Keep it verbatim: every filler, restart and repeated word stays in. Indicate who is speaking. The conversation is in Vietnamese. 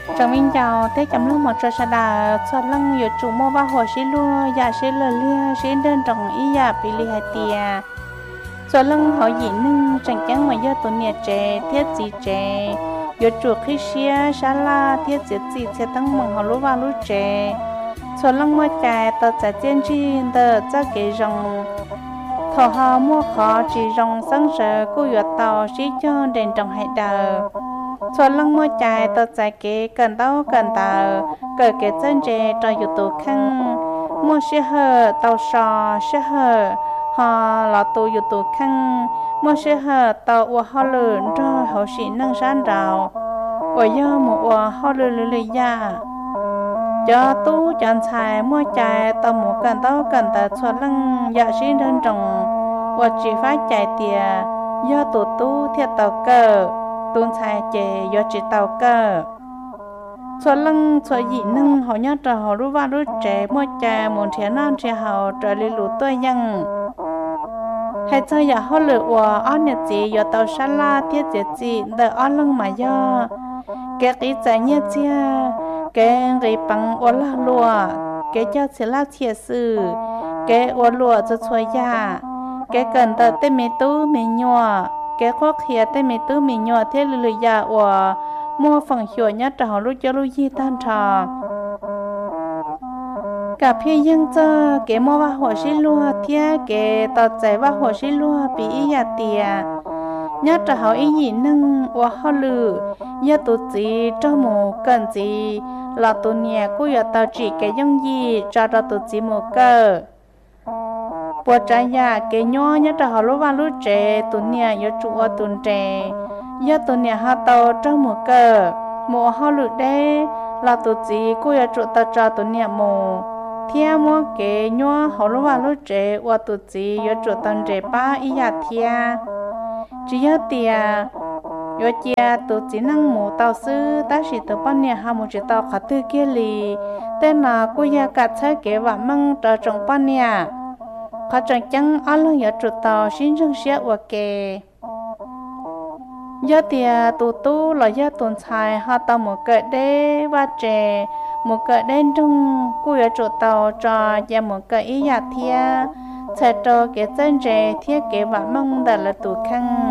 Speaker 1: Trong mình chào thế chấm lúc một trò xa đà cho lăng yếu chủ mô ba hồ xí lua dạ xí lờ lia xí đơn trọng ý dạ bị lì hạt tìa cho lăng họ dị nâng chẳng chẳng mà do tụi nhà trẻ thiết gì trẻ yếu chủ khi xía xa la thiết gì gì sẽ tăng mừng họ lúa ba lúa trẻ cho lăng mua chài tờ trả trên chi tờ cho cái rồng thọ họ mua khó chỉ rồng sáng sợ cô yếu tàu xí cho đèn trọng hãy đờ cho lăng mua chài tờ giải kế cần tao cần tờ cờ kế chân trẻ cho yếu tố khăn mua xe hờ tàu sò xe hờ họ là tụ yếu tố khăn mua xe hờ tàu của họ lửa rồi họ sĩ nâng sáng rào ở do một của họ lửa lửa lửa ya cho tú chọn xài mua chài tàu một cần tao cần tờ cho lăng dạ sĩ đơn trọng và chỉ phải chạy tiền do tụ tú thiệt tàu cờ tuôn xài chè do chỉ tàu cơ cho lăng cho dị nâng họ nhớ trò họ rú va rú trẻ mua trà muốn trẻ non trẻ hậu trở lên lũ tôi nhăng hay cho giờ họ lựa của ăn nhật gì do tàu sa la thiết gì gì đợi ăn lăng mà do cái cái trái nhật chia cái cái bằng ô la lúa cái cho sẽ la chia sư cái ô lúa cho xuôi ya cái cần tờ tên mì tú mì nhọ cái khó khía tay mẹ tư mình nhỏ thế lười già và mua phần hiểu nhất cho họ lúc cho lúc gì tan trò cả phía dân cho cái mua vào hồ xí lúa thế cái tàu chạy vào hồ xí lúa bị nhà tiền nhất cho họ ý gì nâng và họ lừa giờ tụi chị cho một cần gì là tụi nhà cô giờ tàu chỉ cái giống gì cho cho tụi chị một cơ bộ trái nhà cái nhỏ nhất là họ lúc vào lúc trẻ tụi nhà yếu chủ ở tụi trẻ giờ tụi nhà họ tàu trong một cờ một họ lụt đây là tụi chị cô yếu chủ tàu cho tụi nhà một theo một cái nhỏ họ lúc vào lúc trẻ và tụi chị yếu chủ tàu trẻ ba ý nhà theo chỉ yếu tiền yếu chia tụi chị năng một tàu sư ta chỉ tụi bọn nhà họ một chiếc tàu khá tư kia lì tên là cô yếu cả chơi cái và măng trở trong bọn nhà họ chẳng chẳng ở lâu giờ trụ tàu xin rừng xe và kề giờ thì tụ tu là giờ tuần xài họ tàu một cỡ đê và trẻ một cỡ đen trong cú giờ trụ tàu cho và một cỡ ý nhà thia sẽ cho cái chân trẻ thiết kế và mong đã là tụ khăn